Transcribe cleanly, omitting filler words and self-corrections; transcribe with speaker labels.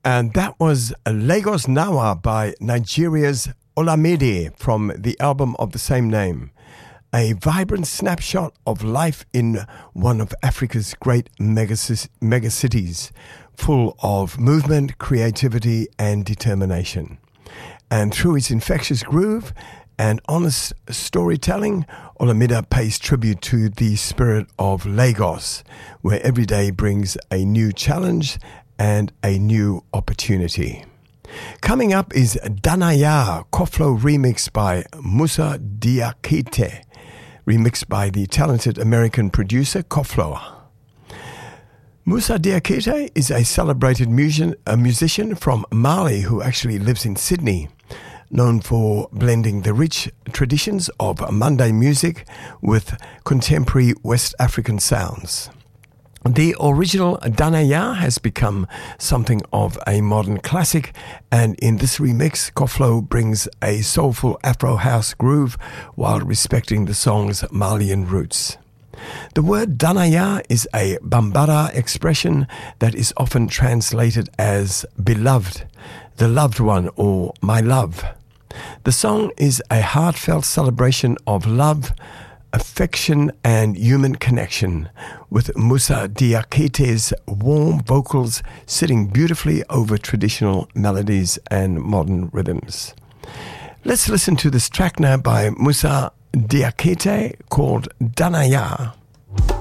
Speaker 1: And that was Lagos Nawa by Nigeria's Olamide from the album of the same name. A vibrant snapshot of life in one of Africa's great megacities, full of movement, creativity, and determination. And through its infectious groove and honest storytelling, Olamide pays tribute to the spirit of Lagos, where every day brings a new challenge and a new opportunity. Coming up is Danaya Koflo remix by Musa Diakite, remixed by the talented American producer Koflo. Musa Diakite is a celebrated musician from Mali who actually lives in Sydney, known for blending the rich traditions of Mande music with contemporary West African sounds. The original Danaya has become something of a modern classic, and in this remix, Koflo brings a soulful Afro house groove while respecting the song's Malian roots. The word Danaya is a Bambara expression that is often translated as beloved, the loved one, or my love. The song is a heartfelt celebration of love, affection and human connection, with Musa Diakite's warm vocals sitting beautifully over traditional melodies and modern rhythms. Let's listen to this track now by Musa Diakite called Danaya.